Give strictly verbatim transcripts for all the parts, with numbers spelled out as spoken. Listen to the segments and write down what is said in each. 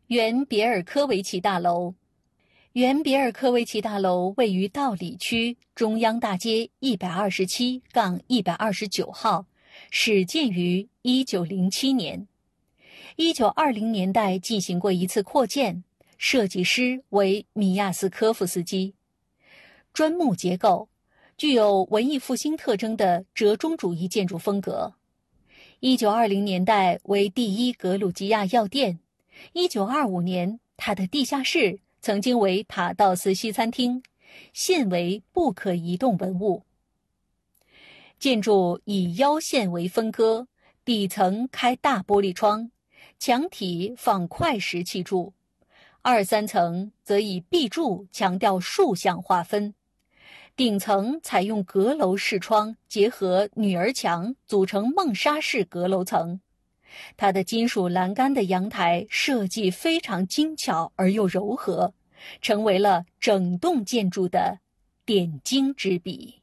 原别尔科维奇大楼。原别尔科维奇大楼位于道里区中央大街一百二十七杠一百二十九号，始建于一九零七年。一九二零年代进行过一次扩建，设计师为米亚斯科夫斯基。砖木结构，具有文艺复兴特征的折中主义建筑风格。一九二零年代为第一格鲁吉亚药店。一九二五年，它的地下室曾经为塔道斯西餐厅，现为不可移动文物。建筑以腰线为分割，底层开大玻璃窗，墙体放块石砌筑，二三层则以壁柱强调竖向划分，顶层采用阁楼式窗结合女儿墙组成梦莎式阁楼层。它的金属栏杆的阳台设计非常精巧而又柔和，成为了整栋建筑的点睛之笔。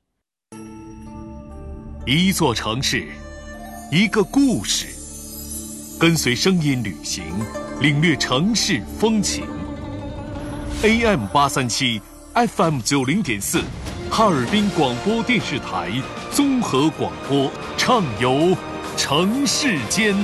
一座城市，一个故事，跟随声音旅行，领略城市风情。A M 八三七 F M 九零点四，哈尔滨广播电视台综合广播，畅游城市间。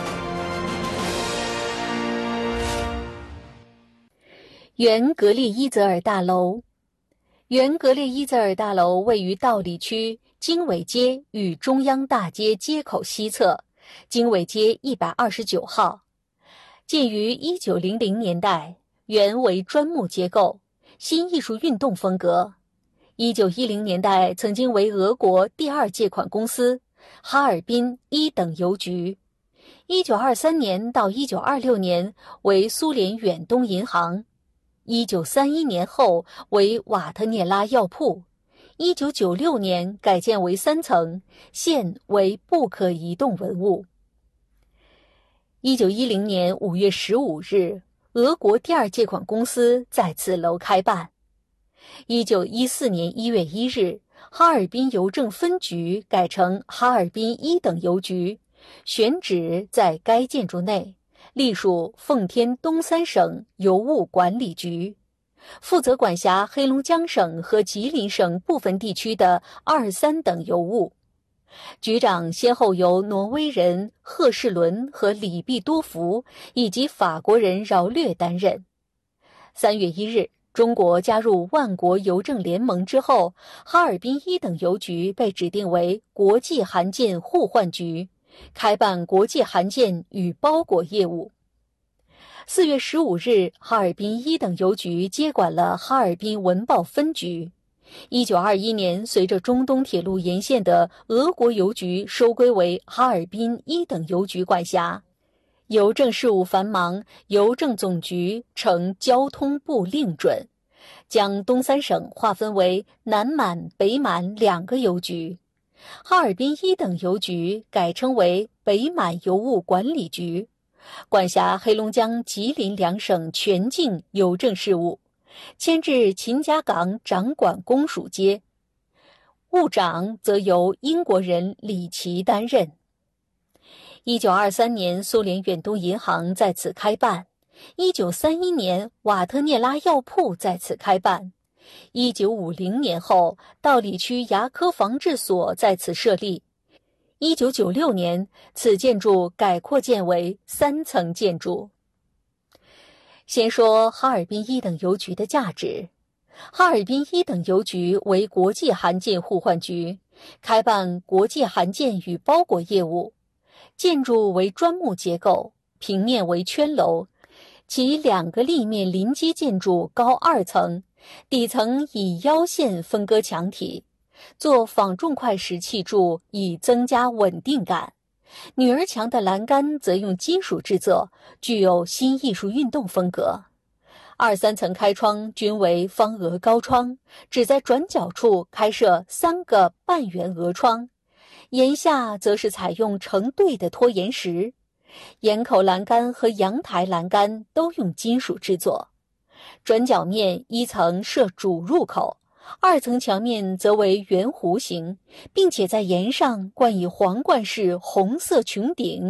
原格列伊泽尔大楼。原格列伊泽尔大楼位于道里区经纬街与中央大街街口西侧，经纬街一百二十九号，建于一九零零年代，原为砖木结构，新艺术运动风格。一九一零年代曾经为俄国第二借款公司哈尔滨一等邮局。一九二三年到一九二六年为苏联远东银行。一九三一年后为瓦特涅拉药铺。一九九六年改建为三层，现为不可移动文物。一九一零年五月十五日，俄国第二借款公司在此楼开办。一九一四年一月一日，哈尔滨邮政分局改成哈尔滨一等邮局，选址在该建筑内，隶属奉天东三省邮务管理局，负责管辖黑龙江省和吉林省部分地区的二三等邮务。局长先后由挪威人赫士伦和里毕多福以及法国人饶略担任。三月一日，中国加入万国邮政联盟之后，哈尔滨一等邮局被指定为国际函件互换局，开办国际函件与包裹业务。四月十五日，哈尔滨一等邮局接管了哈尔滨文报分局。一九二一年，随着中东铁路沿线的俄国邮局收归为哈尔滨一等邮局管辖。邮政事务繁忙，邮政总局呈交通部令准，将东三省划分为南满、北满两个邮局。哈尔滨一等邮局改称为北满邮务管理局，管辖黑龙江、吉林两省全境邮政事务，迁至秦家岗掌管公署街，务长则由英国人李奇担任。一九二三年，苏联远东银行在此开办。一九三一年，瓦特涅拉药铺在此开办。一九五零年后，道里区牙科防治所在此设立。一九九六年，此建筑改扩建为三层建筑。先说哈尔滨一等邮局的价值。哈尔滨一等邮局为国际函件互换局，开办国际函件与包裹业务。建筑为砖木结构，平面为圈楼，其两个立面临接建筑高二层，底层以腰线分割墙体，做仿重块石砌筑以增加稳定感。女儿墙的栏杆则用金属制作，具有新艺术运动风格。二三层开窗均为方额高窗，只在转角处开设三个半圆额窗，檐下则是采用成对的拖延石。檐口栏杆和阳台栏杆都用金属制作。转角面一层设主入口，二层墙面则为圆弧形，并且在檐上冠以皇冠式红色穹顶